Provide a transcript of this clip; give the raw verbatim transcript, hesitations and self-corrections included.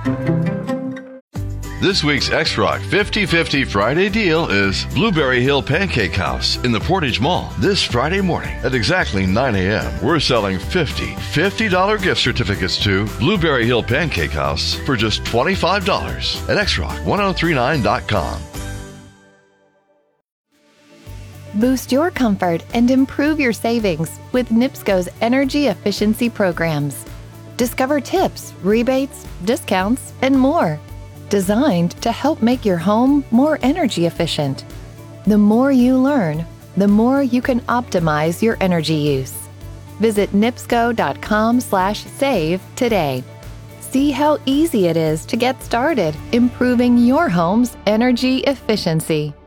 This week's X-Rock fifty fifty Friday deal is Blueberry Hill Pancake House in the Portage Mall. This Friday morning at exactly nine a.m., we're selling fifty fifty dollars gift certificates to Blueberry Hill Pancake House for just twenty-five dollars at X Rock ten thirty-nine dot com. Boost your comfort and improve your savings with N I P S Co's energy efficiency programs. Discover tips, rebates, discounts, and more, designed to help make your home more energy efficient. The more you learn, the more you can optimize your energy use. Visit nipsco.com slash save today. See how easy it is to get started improving your home's energy efficiency.